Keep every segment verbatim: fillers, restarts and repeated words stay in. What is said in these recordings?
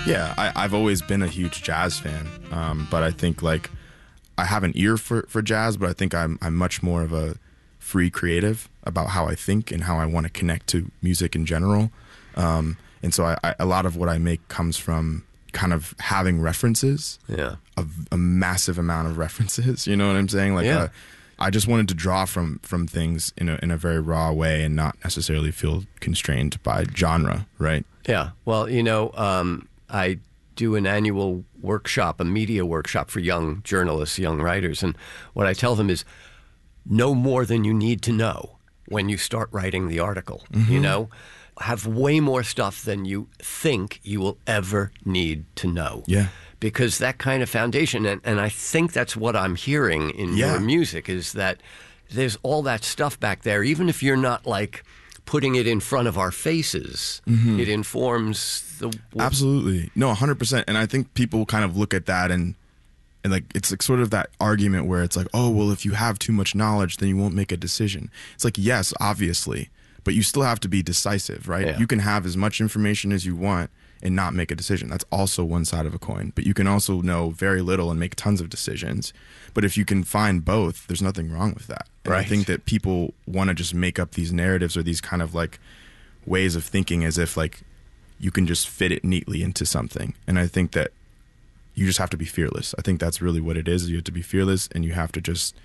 Yeah, I, I've always been a huge jazz fan, um, but I think like I have an ear for, for jazz, but I think I'm I'm much more of a free creative about how I think and how I want to connect to music in general. Um, and so I, I, a lot of what I make comes from kind of having references, yeah, a, a massive amount of references. You know what I'm saying? Like, yeah. uh, I just wanted to draw from from things in a in a very raw way and not necessarily feel constrained by genre, right? Yeah. Well, you know, um, I do an annual workshop, a media workshop for young journalists, young writers, and what I tell them is know more than you need to know when you start writing the article. Mm-hmm. You know, have way more stuff than you think you will ever need to know. Yeah. Because that kind of foundation, and, and I think that's what I'm hearing in yeah. your music, is that there's all that stuff back there, even if you're not like putting it in front of our faces, mm-hmm. it informs the... Absolutely. No, one hundred percent. And I think people kind of look at that and, and like, it's like sort of that argument where it's like, oh, well, if you have too much knowledge, then you won't make a decision. It's like, yes, obviously, but you still have to be decisive, right? Yeah. You can have as much information as you want and not make a decision. That's also one side of a coin. But you can also know very little and make tons of decisions. But if you can find both, there's nothing wrong with that. And right. I think that people want to just make up these narratives or these kind of like ways of thinking as if like you can just fit it neatly into something. And I think that you just have to be fearless. I think that's really what it is. You have to be fearless and you have to just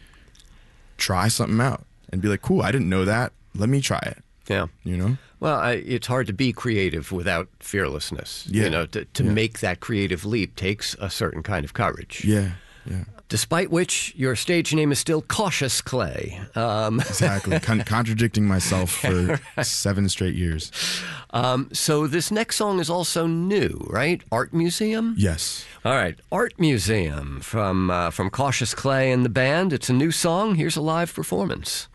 try something out and be like, cool, I didn't know that. Let me try it. Yeah. You know? Well, I, it's hard to be creative without fearlessness. Yeah. You know, to, to yeah. make that creative leap takes a certain kind of courage. Yeah, yeah. Despite which, your stage name is still Cautious Clay. Um, exactly. Con- contradicting myself for seven straight years. Um, so this next song is also new, right? Art Museum? Yes. All right. Art Museum from, uh, from Cautious Clay and the band. It's a new song. Here's a live performance.